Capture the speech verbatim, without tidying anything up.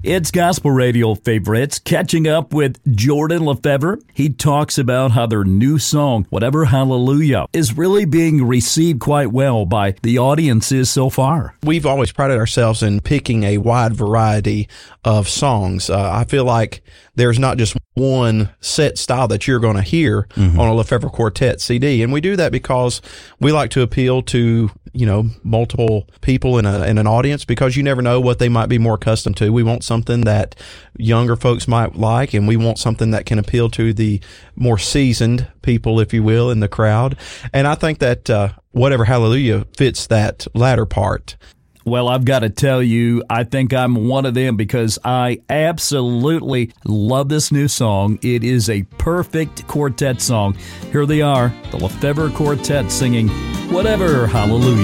It's Gospel Radio Favorites, catching up with Jordan Lefevre. He talks about how their new song, Whatever Hallelujah, is really being received quite well by the audiences so far. We've always prided ourselves in picking a wide variety of songs. Uh, I feel like there's not just one set style that you're going to hear mm-hmm. on a Lefevre Quartet C D. And we do that because we like to appeal to, you know, multiple people in, a, in an audience, because you never know what they might be more accustomed to. We want something that younger folks might like, and we want something that can appeal to the more seasoned people, if you will, in the crowd. And I think that uh, Whatever Hallelujah fits that latter part. Well, I've got to tell you, I think I'm one of them, because I absolutely love this new song. It is a perfect quartet song. Here they are, the Lefevre Quartet singing Whatever Hallelujah.